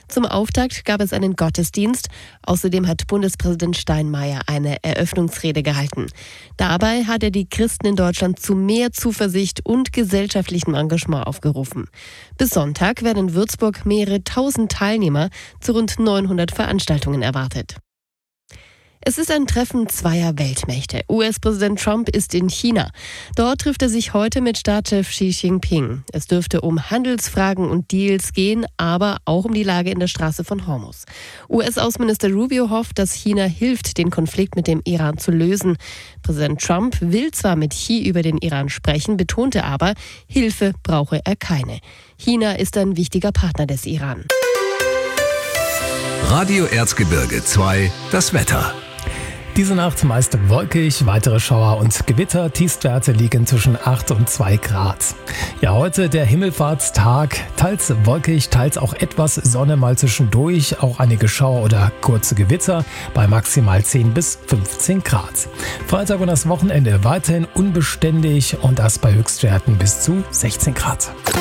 Zum Auftakt gab es einen Gottesdienst. Außerdem hat Bundespräsident Steinmeier eine Eröffnungsrede gehalten. Dabei hat er die Christen in Deutschland zu mehr Zuversicht und gesellschaftlichem Engagement aufgerufen. Bis Sonntag werden in Würzburg mehrere tausend Teilnehmer zu rund 900 Veranstaltungen erwartet. Es ist ein Treffen zweier Weltmächte. US-Präsident Trump ist in China. Dort trifft er sich heute mit Staatschef Xi Jinping. Es dürfte um Handelsfragen und Deals gehen, aber auch um die Lage in der Straße von Hormuz. US-Außenminister Rubio hofft, dass China hilft, den Konflikt mit dem Iran zu lösen. Präsident Trump will zwar mit Xi über den Iran sprechen, betonte aber, Hilfe brauche er keine. China ist ein wichtiger Partner des Iran. Radio Erzgebirge 2, das Wetter. Diese Nacht meist wolkig, weitere Schauer und Gewitter. Tiefstwerte liegen zwischen 8 und 2 Grad. Ja, heute der Himmelfahrtstag. Teils wolkig, teils auch etwas Sonne mal zwischendurch. Auch einige Schauer oder kurze Gewitter bei maximal 10 bis 15 Grad. Freitag und das Wochenende weiterhin unbeständig und das bei Höchstwerten bis zu 16 Grad.